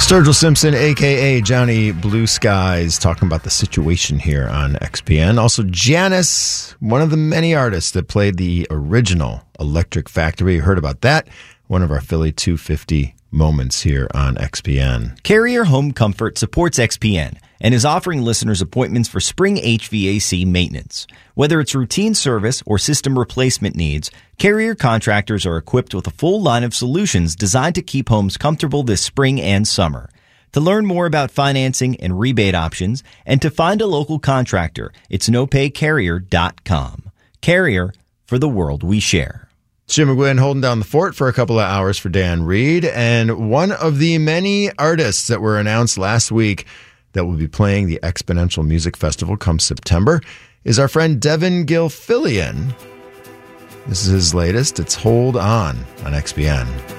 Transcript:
Sturgill Simpson, a.k.a. Johnny Blue Skies, talking about the situation here on XPN. Also, Janis, one of the many artists that played the original Electric Factory. You heard about that. One of our Philly 250 moments here on XPN. Carrier Home Comfort supports XPN and is offering listeners appointments for spring HVAC maintenance. Whether it's routine service or system replacement needs, Carrier contractors are equipped with a full line of solutions designed to keep homes comfortable this spring and summer. To learn more about financing and rebate options and to find a local contractor, it's nopaycarrier.com. Carrier, for the world we share. Jim McGuinn holding down the fort for a couple of hours for Dan Reed. And one of the many artists that were announced last week that will be playing the Exponential Music Festival come September is our friend Devin Gilfillian. This is his latest. It's Hold On XPN.